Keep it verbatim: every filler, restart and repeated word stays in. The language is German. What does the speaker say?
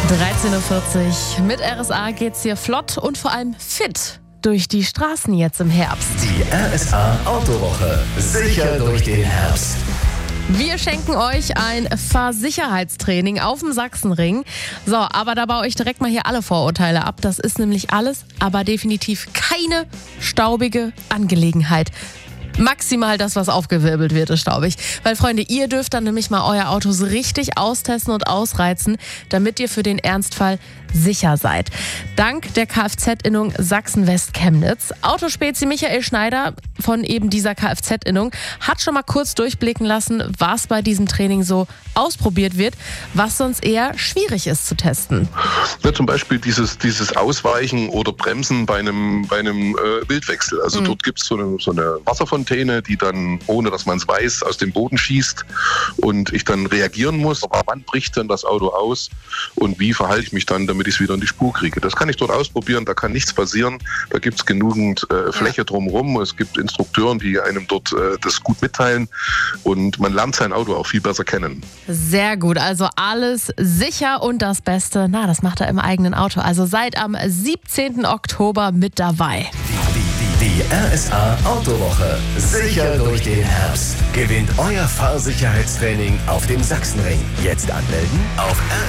dreizehn Uhr vierzig. Mit R S A geht's hier flott und vor allem fit durch die Straßen jetzt im Herbst. Die R S A Autowoche. Sicher durch den Herbst. Wir schenken euch ein Fahrsicherheitstraining auf dem Sachsenring. So, aber da baue ich direkt mal hier alle Vorurteile ab. Das ist nämlich alles, aber definitiv keine staubige Angelegenheit. Maximal das, was aufgewirbelt wird, ist staubig. Weil, Freunde, ihr dürft dann nämlich mal euer Auto so richtig austesten und ausreizen, damit ihr für den Ernstfall sicher seid. Dank der Kfz-Innung Sachsen-West-Chemnitz. Autospezi Michael Schneider von eben dieser Kfz-Innung hat schon mal kurz durchblicken lassen, was bei diesem Training so ausprobiert wird, was sonst eher schwierig ist zu testen. Ja, zum Beispiel dieses, dieses Ausweichen oder Bremsen bei einem, bei einem äh, Wildwechsel. Also mhm. dort gibt es so eine, so eine Wasserfontäne, die dann, ohne dass man es weiß, aus dem Boden schießt und ich dann reagieren muss. Aber wann bricht denn das Auto aus und wie verhalte ich mich dann, damit ich es wieder in die Spur kriege? Das kann ich dort ausprobieren, da kann nichts passieren. Da gibt es genügend äh, Fläche drumherum. Es gibt Instrukteuren, die einem dort äh, das gut mitteilen und man lernt sein Auto auch viel besser kennen. Sehr gut, also alles sicher und das Beste, na, das macht er im eigenen Auto. Also seid am siebzehnten Oktober mit dabei. Die, die, die R S A Autowoche. Sicher durch den Herbst. Gewinnt euer Fahrsicherheitstraining auf dem Sachsenring. Jetzt anmelden auf R